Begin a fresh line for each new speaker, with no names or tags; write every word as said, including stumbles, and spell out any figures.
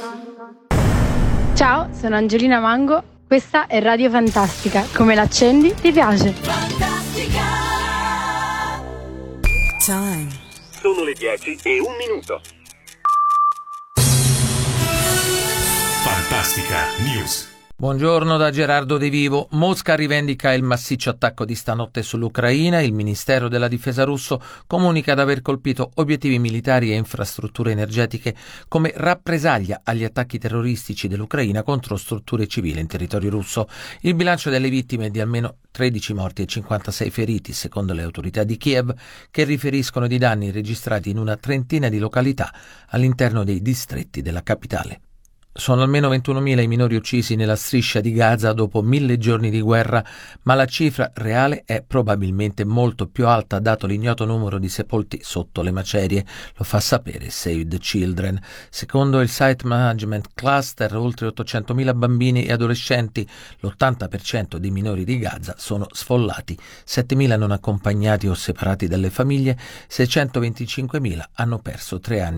Ciao, sono Angelina Mango, questa è Radio Fantastica. Come l'accendi, ti piace?
Fantastica! Time.
Sono le dieci e un minuto.
Fantastica News.
Buongiorno da Gerardo De Vivo. Mosca rivendica il massiccio attacco di stanotte sull'Ucraina. Il Ministero della Difesa russo comunica di aver colpito obiettivi militari e infrastrutture energetiche come rappresaglia agli attacchi terroristici dell'Ucraina contro strutture civili in territorio russo. Il bilancio delle vittime è di almeno tredici morti e cinquantasei feriti, secondo le autorità di Kiev, che riferiscono di danni registrati in una trentina di località all'interno dei distretti della capitale. Sono almeno ventunomila i minori uccisi nella striscia di Gaza dopo mille giorni di guerra, ma la cifra reale è probabilmente molto più alta dato l'ignoto numero di sepolti sotto le macerie, lo fa sapere Save the Children. Secondo il Site Management Cluster, oltre ottocentomila bambini e adolescenti, l'ottanta per cento dei minori di Gaza sono sfollati, settemila non accompagnati o separati dalle famiglie, seicentoventicinquemila hanno perso tre anni